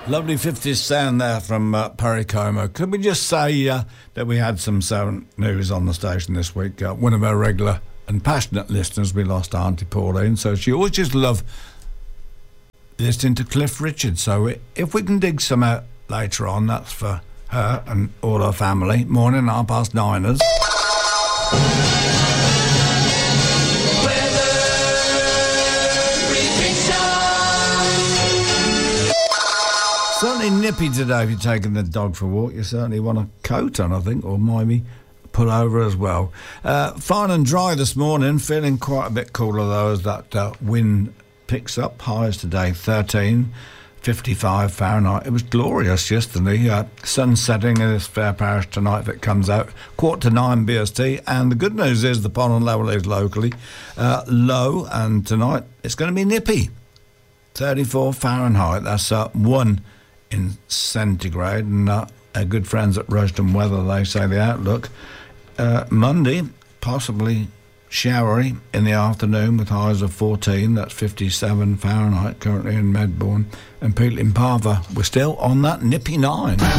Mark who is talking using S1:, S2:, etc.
S1: Lovely 50s sound there from Perry Como. Could we just say that we had some sad news on the station this week? One of our regular and passionate listeners, we lost Auntie Pauline, so she always just loved listening to Cliff Richard. So if we can dig some out later on, that's for her and all her family. Morning, 9:30. Certainly nippy today if you're taking the dog for a walk. You certainly want a coat on, I think, or maybe pull over as well. Fine and dry this morning, feeling quite a bit cooler though as that wind picks up. Highs today 13.55 Fahrenheit. It was glorious yesterday. Sun setting in this fair parish tonight if it comes out. 8:45 BST. And the good news is the pollen level is locally low, and tonight it's going to be nippy. 34 Fahrenheit. That's 1 in centigrade, and our good friends at Rushden Weather, they say the outlook Monday possibly showery in the afternoon with highs of 14. That's 57 Fahrenheit currently in Medbourne, and Peteling Parva we're still on that nippy 9.